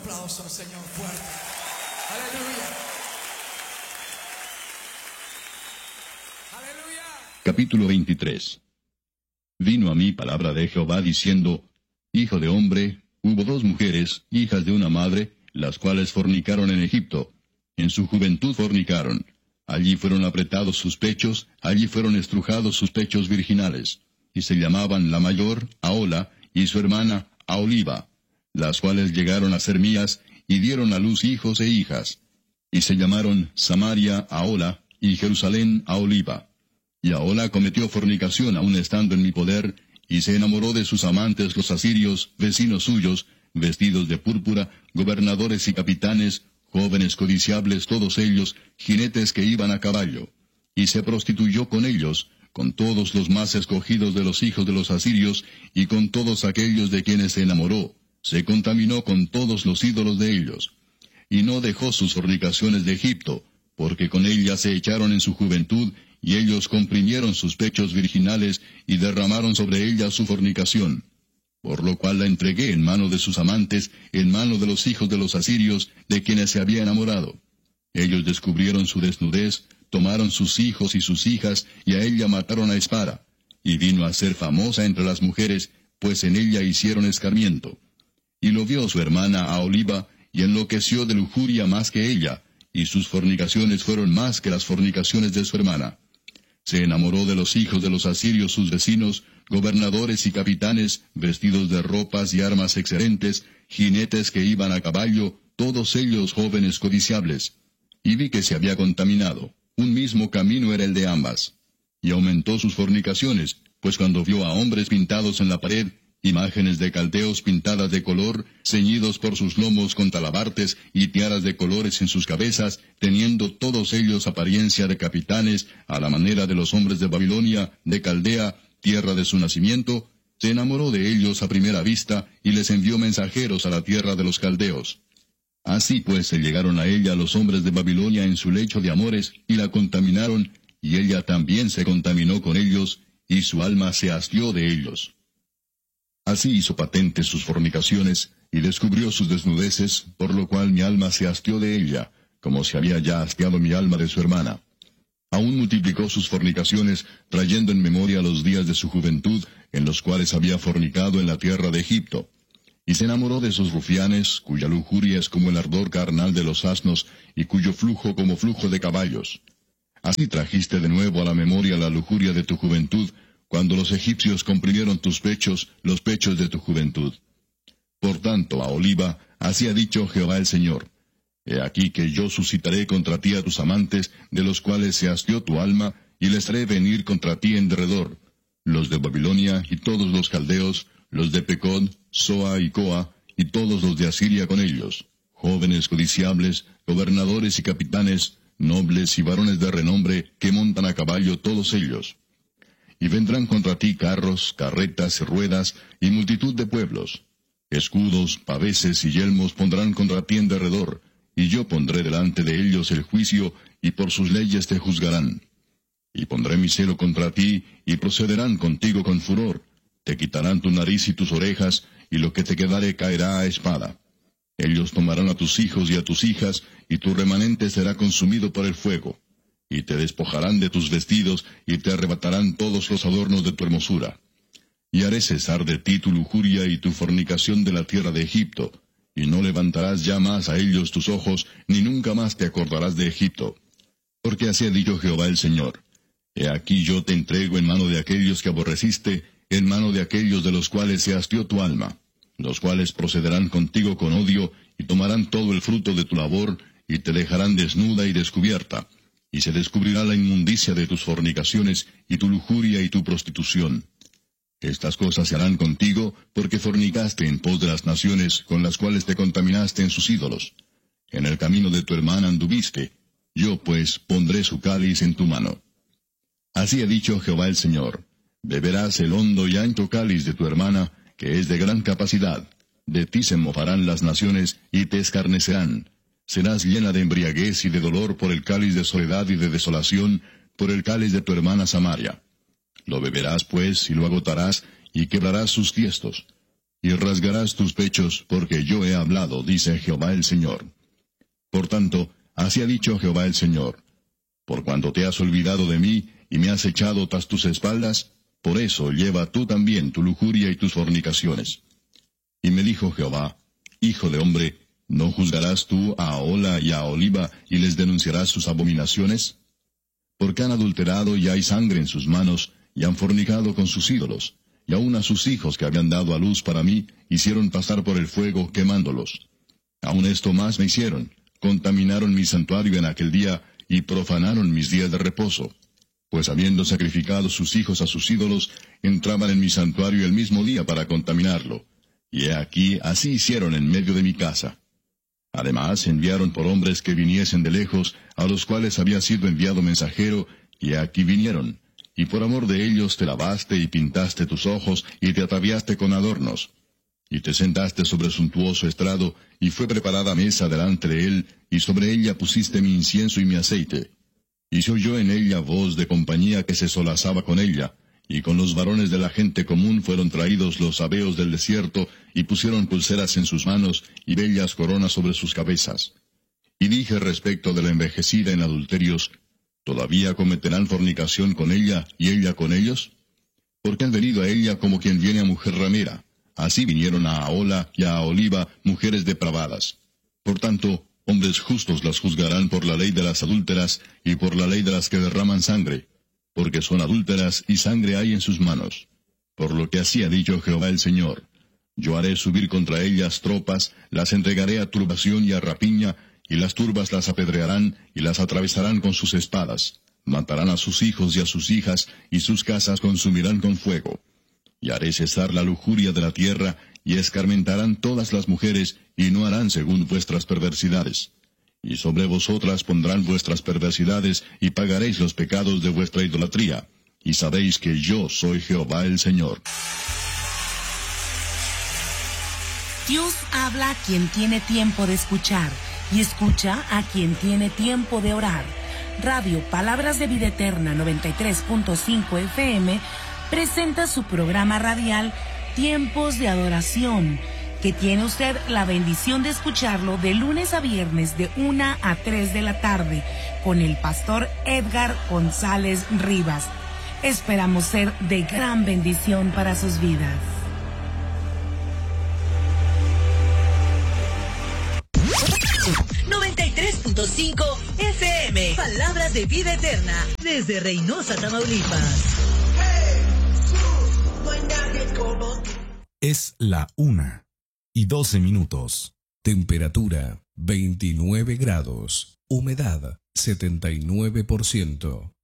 aplauso al Señor fuerte. Aleluya. Aleluya. Capítulo 23. Vino a mí palabra de Jehová diciendo: Hijo de hombre, hubo 2 mujeres, hijas de una madre, las cuales fornicaron en Egipto. En su juventud fornicaron. Allí fueron apretados sus pechos, allí fueron estrujados sus pechos virginales. Y se llamaban la mayor, Ahola, y su hermana, Aholiba, las cuales llegaron a ser mías, y dieron a luz hijos e hijas. Y se llamaron Samaria, Ahola, y Jerusalén, Aholiba. Y Ahola cometió fornicación aun estando en mi poder, y se enamoró de sus amantes los asirios, vecinos suyos, vestidos de púrpura, gobernadores y capitanes, jóvenes codiciables todos ellos, jinetes que iban a caballo. Y se prostituyó con ellos, con todos los más escogidos de los hijos de los asirios, y con todos aquellos de quienes se enamoró. Se contaminó con todos los ídolos de ellos. Y no dejó sus fornicaciones de Egipto, porque con ella se echaron en su juventud, y ellos comprimieron sus pechos virginales, y derramaron sobre ella su fornicación. Por lo cual la entregué en mano de sus amantes, en mano de los hijos de los asirios, de quienes se había enamorado. Ellos descubrieron su desnudez, tomaron sus hijos y sus hijas, y a ella mataron a espada. Y vino a ser famosa entre las mujeres, pues en ella hicieron escarmiento. Y lo vio su hermana Aholiba, y enloqueció de lujuria más que ella, y sus fornicaciones fueron más que las fornicaciones de su hermana. Se enamoró de los hijos de los asirios sus vecinos, gobernadores y capitanes, vestidos de ropas y armas excelentes, jinetes que iban a caballo, todos ellos jóvenes codiciables. Y vi que se había contaminado. Un mismo camino era el de ambas. Y aumentó sus fornicaciones, pues cuando vio a hombres pintados en la pared, imágenes de caldeos pintadas de color, ceñidos por sus lomos con talabartes y tiaras de colores en sus cabezas, teniendo todos ellos apariencia de capitanes, a la manera de los hombres de Babilonia, de Caldea, tierra de su nacimiento, se enamoró de ellos a primera vista, y les envió mensajeros a la tierra de los caldeos. Así pues se llegaron a ella los hombres de Babilonia en su lecho de amores, y la contaminaron, y ella también se contaminó con ellos, y su alma se hastió de ellos. Así hizo patentes sus fornicaciones, y descubrió sus desnudeces, por lo cual mi alma se hastió de ella, como se había ya hastiado mi alma de su hermana. Aún multiplicó sus fornicaciones, trayendo en memoria los días de su juventud, en los cuales había fornicado en la tierra de Egipto. Y se enamoró de sus rufianes, cuya lujuria es como el ardor carnal de los asnos, y cuyo flujo como flujo de caballos. Así trajiste de nuevo a la memoria la lujuria de tu juventud, cuando los egipcios comprimieron tus pechos, los pechos de tu juventud. Por tanto, Aholiba, así ha dicho Jehová el Señor: He aquí que yo suscitaré contra ti a tus amantes, de los cuales se hastió tu alma, y les haré venir contra ti en derredor, los de Babilonia y todos los caldeos, los de Pecod, Soa y Coa, y todos los de Asiria con ellos, jóvenes codiciables, gobernadores y capitanes, nobles y varones de renombre, que montan a caballo todos ellos. Y vendrán contra ti carros, carretas, ruedas, y multitud de pueblos. Escudos, paveses y yelmos pondrán contra ti en derredor, y yo pondré delante de ellos el juicio, y por sus leyes te juzgarán. Y pondré mi celo contra ti, y procederán contigo con furor. Te quitarán tu nariz y tus orejas, y lo que te quedare caerá a espada. Ellos tomarán a tus hijos y a tus hijas, y tu remanente será consumido por el fuego. Y te despojarán de tus vestidos, y te arrebatarán todos los adornos de tu hermosura. Y haré cesar de ti tu lujuria y tu fornicación de la tierra de Egipto, y no levantarás ya más a ellos tus ojos, ni nunca más te acordarás de Egipto. Porque así ha dicho Jehová el Señor: He aquí yo te entrego en mano de aquellos que aborreciste, en mano de aquellos de los cuales se hastió tu alma, los cuales procederán contigo con odio, y tomarán todo el fruto de tu labor, y te dejarán desnuda y descubierta, y se descubrirá la inmundicia de tus fornicaciones, y tu lujuria y tu prostitución. Estas cosas se harán contigo, porque fornicaste en pos de las naciones, con las cuales te contaminaste en sus ídolos. En el camino de tu hermana anduviste, yo pues pondré su cáliz en tu mano. Así ha dicho Jehová el Señor: Beberás el hondo y ancho cáliz de tu hermana, que es de gran capacidad. De ti se mofarán las naciones, y te escarnecerán. Serás llena de embriaguez y de dolor por el cáliz de soledad y de desolación, por el cáliz de tu hermana Samaria. Lo beberás pues, y lo agotarás, y quebrarás sus tiestos. y rasgarás tus pechos, porque yo he hablado, dice Jehová el Señor. Por tanto, así ha dicho Jehová el Señor: por cuanto te has olvidado de mí, y me has echado tras tus espaldas, por eso lleva tú también tu lujuria y tus fornicaciones. Y me dijo Jehová: Hijo de hombre, ¿no juzgarás tú a Ahola y a Oholiba, y les denunciarás sus abominaciones? Porque han adulterado y hay sangre en sus manos, y han fornicado con sus ídolos, y aun a sus hijos que habían dado a luz para mí, hicieron pasar por el fuego, quemándolos. Aun esto más me hicieron: contaminaron mi santuario en aquel día, y profanaron mis días de reposo. Pues habiendo sacrificado sus hijos a sus ídolos, entraban en mi santuario el mismo día para contaminarlo. Y he aquí, así hicieron en medio de mi casa. Además enviaron por hombres que viniesen de lejos, a los cuales había sido enviado mensajero, y aquí vinieron. Y por amor de ellos te lavaste y pintaste tus ojos, y te ataviaste con adornos. Y te sentaste sobre suntuoso estrado, y fue preparada mesa delante de él, y sobre ella pusiste mi incienso y mi aceite. Y se oyó en ella voz de compañía que se solazaba con ella, y con los varones de la gente común fueron traídos los sabeos del desierto, y pusieron pulseras en sus manos, y bellas coronas sobre sus cabezas. Y dije respecto de la envejecida en adulterios: ¿todavía cometerán fornicación con ella, y ella con ellos? Porque han venido a ella como quien viene a mujer ramera. Así vinieron a Ahola y a Oholiba, mujeres depravadas. Por tanto, hombres justos las juzgarán por la ley de las adúlteras, y por la ley de las que derraman sangre, porque son adúlteras y sangre hay en sus manos. Por lo que así ha dicho Jehová el Señor: yo haré subir contra ellas tropas, las entregaré a turbación y a rapiña, y las turbas las apedrearán, y las atravesarán con sus espadas. Matarán a sus hijos y a sus hijas, y sus casas consumirán con fuego. Y haré cesar la lujuria de la tierra, y escarmentarán todas las mujeres, y no harán según vuestras perversidades. Y sobre vosotras pondrán vuestras perversidades, y pagaréis los pecados de vuestra idolatría. Y sabéis que yo soy Jehová el Señor. Dios habla a quien tiene tiempo de escuchar, y escucha a quien tiene tiempo de orar. Radio Palabras de Vida Eterna 93.5 FM presenta su programa radial Tiempos de Adoración, que tiene usted la bendición de escucharlo de lunes a viernes de 1 a 3 de la tarde con el pastor Edgar González Rivas. Esperamos ser de gran bendición para sus vidas. FM, Palabras de Vida Eterna, desde Reynosa, Tamaulipas. Es la 1:12. Temperatura 29 grados. Humedad 79%.